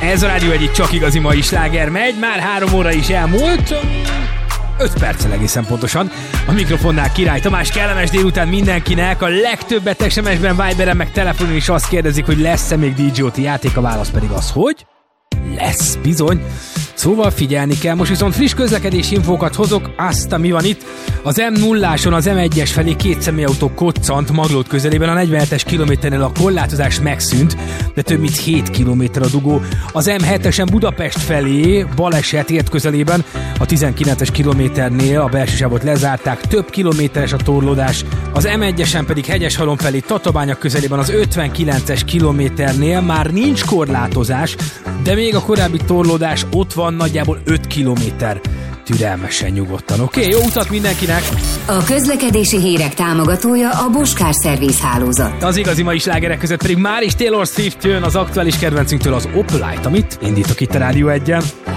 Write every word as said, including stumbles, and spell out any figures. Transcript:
Ez a Rádió egyik csak igazi mai sláger megy, már három óra is elmúlt, öt perccel egészen pontosan. A mikrofonnál Király Tamás, kellemes délután mindenkinek. A legtöbbet es em es-ben, Viberen meg telefonon is azt kérdezik, hogy lesz-e még dé jé o té játék, a válasz pedig az, hogy lesz, bizony. Szóval figyelni kell. Most viszont friss közlekedési infókat hozok, azt, mi van itt. Az em nulláson az em egyes felé két személyautó koccant Maglód közelében, a negyvenhetes kilométernél a korlátozás megszűnt, de több mint hét kilométer a dugó. Az em hetesen Budapest felé baleset ért közelében, a tizenkilences kilométernél a belsősávot lezárták, több kilométeres a torlódás. Az em egyesen pedig Hegyeshalom felé Tatabánya közelében az ötvenkilences kilométernél már nincs korlátozás, de még a korábbi torlódás ott van, nagyjából öt kilométer. Türelmesen, nyugodtan. Oké, okay, jó utat mindenkinek! A közlekedési hírek támogatója a Bosch Car Service hálózat. Az igazi mai slágerek között pedig már is Taylor Swift jön, az aktuális kedvencünktől az Opalite, amit indítok itt a Rádió egyen.